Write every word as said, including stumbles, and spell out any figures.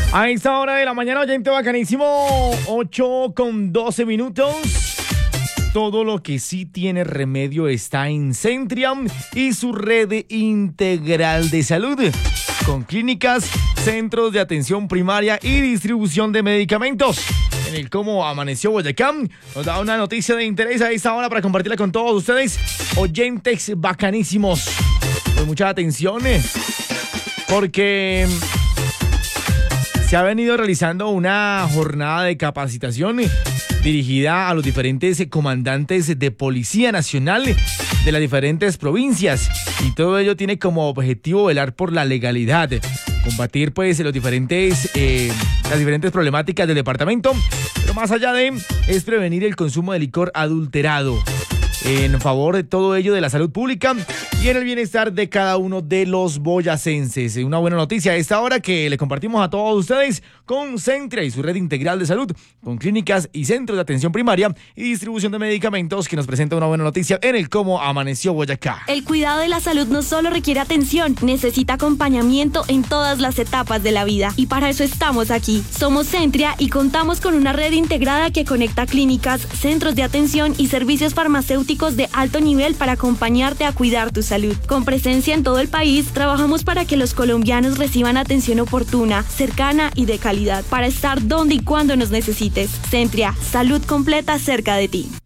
A esta hora de la mañana, oyente bacanísimo, ocho con doce minutos. Todo lo que sí tiene remedio está en Centriam y su red integral de salud, con clínicas, centros de atención primaria y distribución de medicamentos. En el Cómo Amaneció Boyacá nos da una noticia de interés a esta hora para compartirla con todos ustedes, oyentes bacanísimos. Con mucha atención, eh, porque se ha venido realizando una jornada de capacitación dirigida a los diferentes comandantes de Policía Nacional de las diferentes provincias, y todo ello tiene como objetivo velar por la legalidad, combatir pues los diferentes, eh, las diferentes problemáticas del departamento, pero más allá de es prevenir el consumo de licor adulterado, en favor de todo ello de la salud pública y en el bienestar de cada uno de los boyacenses. Una buena noticia a esta hora que le compartimos a todos ustedes con Centria y su red integral de salud, con clínicas y centros de atención primaria y distribución de medicamentos, que nos presenta una buena noticia en el Cómo Amaneció Boyacá. El cuidado de la salud no solo requiere atención, necesita acompañamiento en todas las etapas de la vida, y para eso estamos aquí. Somos Centria y contamos con una red integrada que conecta clínicas, centros de atención y servicios farmacéuticos de alto nivel para acompañarte a cuidar tu salud. Con presencia en todo el país, trabajamos para que los colombianos reciban atención oportuna, cercana y de calidad, para estar donde y cuando nos necesites. Centria, salud completa cerca de ti.